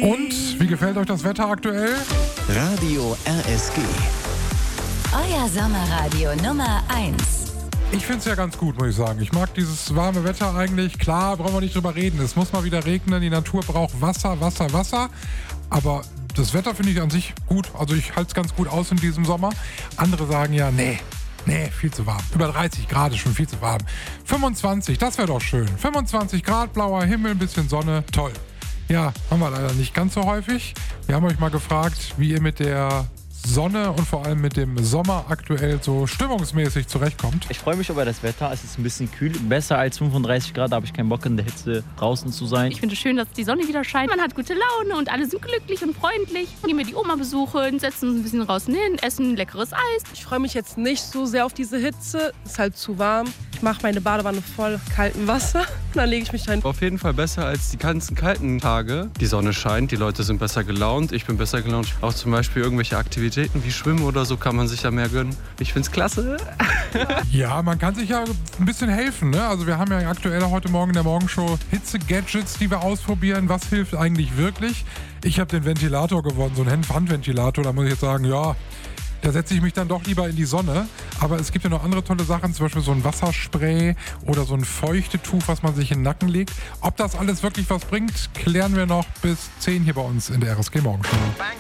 Und wie gefällt euch das Wetter aktuell? Radio RSG. Euer Sommerradio Nummer 1. Ich finde es ja ganz gut, muss ich sagen. Ich mag dieses warme Wetter eigentlich. Klar, brauchen wir nicht drüber reden. Es muss mal wieder regnen. Die Natur braucht Wasser. Aber das Wetter finde ich an sich gut. Also ich halte es ganz gut aus in diesem Sommer. Andere sagen ja, nee, viel zu warm. Über 30 Grad ist schon viel zu warm. 25, das wäre doch schön. 25 Grad, blauer Himmel, ein bisschen Sonne. Toll. Ja, haben wir leider nicht ganz so häufig. Wir haben euch mal gefragt, wie ihr mit der Sonne und vor allem mit dem Sommer aktuell so stimmungsmäßig zurechtkommt. Ich freue mich über das Wetter. Es ist ein bisschen kühl. Besser als 35 Grad. Da habe ich keinen Bock in der Hitze draußen zu sein. Ich finde es schön, dass die Sonne wieder scheint. Man hat gute Laune und alle sind glücklich und freundlich. Gehen wir die Oma besuchen, setzen uns ein bisschen draußen hin, essen leckeres Eis. Ich freue mich jetzt nicht so sehr auf diese Hitze. Ist halt zu warm. Ich mache meine Badewanne voll kaltem Wasser und dann lege ich mich rein. Auf jeden Fall besser als die ganzen kalten Tage. Die Sonne scheint, die Leute sind besser gelaunt, ich bin besser gelaunt. Auch zum Beispiel irgendwelche Aktivitäten wie Schwimmen oder so kann man sich ja mehr gönnen. Ich find's klasse. Ja, man kann sich ja ein bisschen helfen, ne? Also wir haben ja aktuell heute Morgen in der Morgenshow Hitze-Gadgets, die wir ausprobieren. Was hilft eigentlich wirklich? Ich habe den Ventilator gewonnen, so einen Handventilator. Da muss ich jetzt sagen, ja, da setze ich mich dann doch lieber in die Sonne. Aber es gibt ja noch andere tolle Sachen, zum Beispiel so ein Wasserspray oder so ein Feuchtetuch, was man sich in den Nacken legt. Ob das alles wirklich was bringt, klären wir noch bis 10 hier bei uns in der RSG Morgenshow.